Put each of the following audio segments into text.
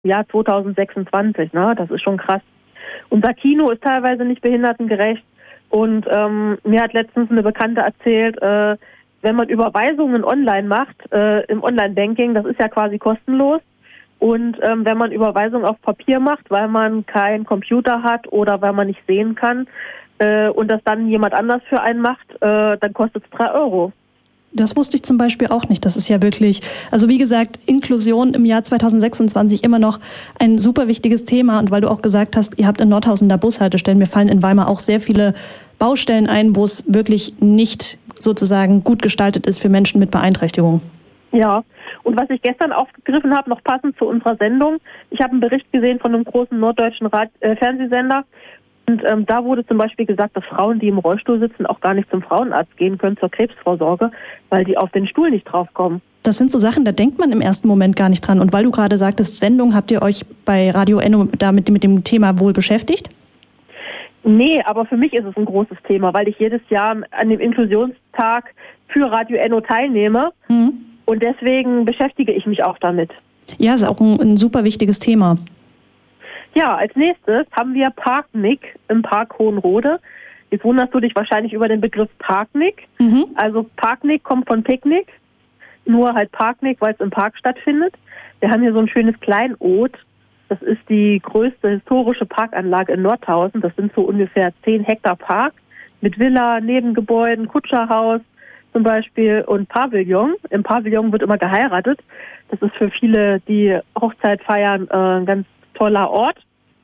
Jahr 2026, ne? Das ist schon krass. Unser Kino ist teilweise nicht behindertengerecht und mir hat letztens eine Bekannte erzählt, wenn man Überweisungen online macht, im Online-Banking, das ist ja quasi kostenlos. Und wenn man Überweisungen auf Papier macht, weil man keinen Computer hat oder weil man nicht sehen kann und das dann jemand anders für einen macht, dann kostet es 3 Euro. Das wusste ich zum Beispiel auch nicht. Das ist ja wirklich, also wie gesagt, Inklusion im Jahr 2026 immer noch ein super wichtiges Thema. Und weil du auch gesagt hast, ihr habt in Nordhausen da Bushaltestellen, mir fallen in Weimar auch sehr viele Baustellen ein, wo es wirklich nicht sozusagen gut gestaltet ist für Menschen mit Beeinträchtigung. Ja, und was ich gestern aufgegriffen habe, noch passend zu unserer Sendung, ich habe einen Bericht gesehen von einem großen norddeutschen Fernsehsender. Und da wurde zum Beispiel gesagt, dass Frauen, die im Rollstuhl sitzen, auch gar nicht zum Frauenarzt gehen können zur Krebsvorsorge, weil die auf den Stuhl nicht draufkommen. Das sind so Sachen, da denkt man im ersten Moment gar nicht dran. Und weil du gerade sagtest, Sendung, habt ihr euch bei Radio Enno damit mit dem Thema wohl beschäftigt? Nee, aber für mich ist es ein großes Thema, weil ich jedes Jahr an dem Inklusionstag für Radio Enno teilnehme. Und deswegen beschäftige ich mich auch damit. Ja, ist auch ein super wichtiges Thema. Ja, als nächstes haben wir Parknick im Park Hohenrode. Jetzt wunderst du dich wahrscheinlich über den Begriff Parknick. Also Parknick kommt von Picknick, nur halt Parknick, weil es im Park stattfindet. Wir haben hier so ein schönes Kleinod. Das ist die größte historische Parkanlage in Nordhausen. Das sind so ungefähr 10 Hektar Park mit Villa, Nebengebäuden, Kutscherhaus zum Beispiel und Pavillon. Im Pavillon wird immer geheiratet. Das ist für viele, die Hochzeit feiern, ein ganz toller Ort.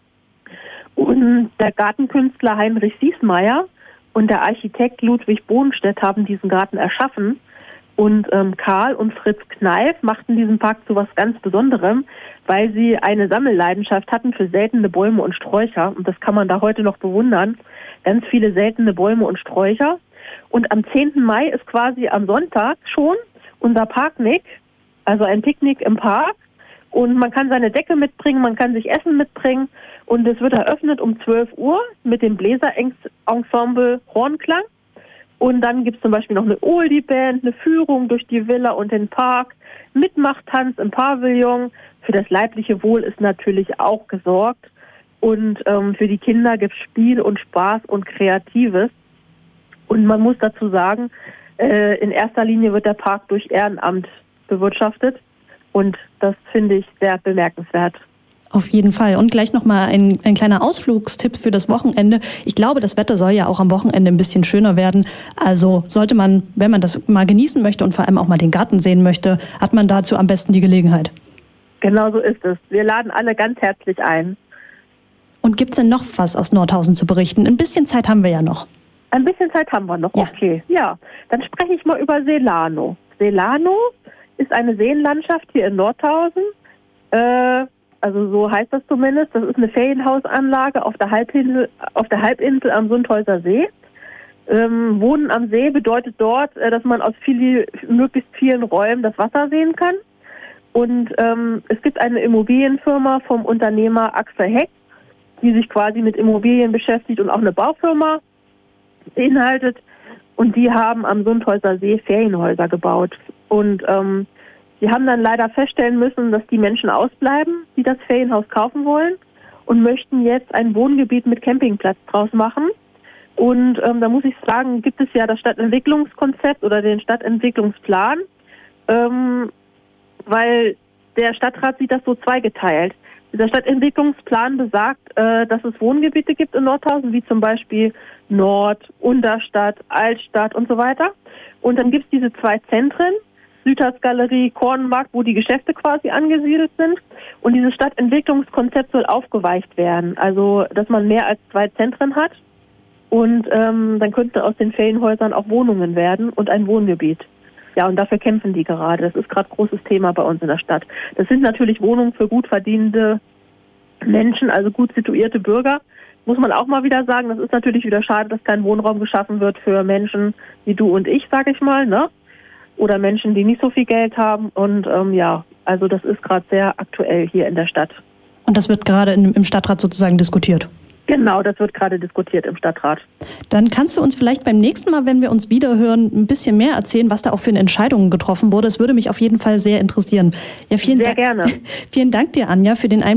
Und der Gartenkünstler Heinrich Siesmeier und der Architekt Ludwig Bohnstedt haben diesen Garten erschaffen. Und Karl und Fritz Kneif machten diesen Park zu was ganz Besonderem, weil sie eine Sammelleidenschaft hatten für seltene Bäume und Sträucher. Und das kann man da heute noch bewundern. Ganz viele seltene Bäume und Sträucher. Und am 10. Mai ist quasi am Sonntag schon unser Parknick, also ein Picknick im Park. Und man kann seine Decke mitbringen, man kann sich Essen mitbringen. Und es wird eröffnet um 12 Uhr mit dem Bläserensemble Hornklang. Und dann gibt es zum Beispiel noch eine Oldie-Band, eine Führung durch die Villa und den Park, Mitmachtanz im Pavillon. Für das leibliche Wohl ist natürlich auch gesorgt. Und für die Kinder gibt es Spiel und Spaß und Kreatives. Und man muss dazu sagen, in erster Linie wird der Park durch Ehrenamt bewirtschaftet. Und das finde ich sehr bemerkenswert. Auf jeden Fall. Und gleich nochmal ein kleiner Ausflugstipp für das Wochenende. Ich glaube, das Wetter soll ja auch am Wochenende ein bisschen schöner werden. Also sollte man, wenn man das mal genießen möchte und vor allem auch mal den Garten sehen möchte, hat man dazu am besten die Gelegenheit. Genau so ist es. Wir laden alle ganz herzlich ein. Und gibt es denn noch was aus Nordhausen zu berichten? Ein bisschen Zeit haben wir ja noch. Ein bisschen Zeit haben wir noch, ja. Okay. Ja, dann spreche ich mal über Selano. Selano ist eine Seenlandschaft hier in Nordhausen. Also so heißt das zumindest. Das ist eine Ferienhausanlage auf der Halbinsel am Sundhäuser See. Wohnen am See bedeutet dort, dass man aus möglichst vielen Räumen das Wasser sehen kann. Und es gibt eine Immobilienfirma vom Unternehmer Axel Heck, die sich quasi mit Immobilien beschäftigt und auch eine Baufirma beinhaltet. Und die haben am Sundhäuser See Ferienhäuser gebaut. Und sie haben dann leider feststellen müssen, dass die Menschen ausbleiben, die das Ferienhaus kaufen wollen und möchten jetzt ein Wohngebiet mit Campingplatz draus machen. Und da muss ich sagen, gibt es ja das Stadtentwicklungskonzept oder den Stadtentwicklungsplan, weil der Stadtrat sieht das so zweigeteilt. Dieser Stadtentwicklungsplan besagt, dass es Wohngebiete gibt in Nordhausen, wie zum Beispiel Nord, Unterstadt, Altstadt und so weiter. Und dann gibt es diese 2 Zentren, Südhausgalerie, Kornmarkt, wo die Geschäfte quasi angesiedelt sind. Und dieses Stadtentwicklungskonzept soll aufgeweicht werden. Also, dass man mehr als 2 Zentren hat. Und dann könnten aus den Ferienhäusern auch Wohnungen werden und ein Wohngebiet. Ja, und dafür kämpfen die gerade. Das ist gerade großes Thema bei uns in der Stadt. Das sind natürlich Wohnungen für gut verdienende Menschen, also gut situierte Bürger. Muss man auch mal wieder sagen, das ist natürlich wieder schade, dass kein Wohnraum geschaffen wird für Menschen wie du und ich, sag ich mal, ne? Oder Menschen, die nicht so viel Geld haben. Und ja, also das ist gerade sehr aktuell hier in der Stadt. Und das wird gerade im Stadtrat sozusagen diskutiert? Genau, das wird gerade diskutiert im Stadtrat. Dann kannst du uns vielleicht beim nächsten Mal, wenn wir uns wiederhören, ein bisschen mehr erzählen, was da auch für Entscheidungen getroffen wurde. Es würde mich auf jeden Fall sehr interessieren. Ja, vielen Dank. Sehr gerne. Vielen Dank dir, Anja, für den Einblick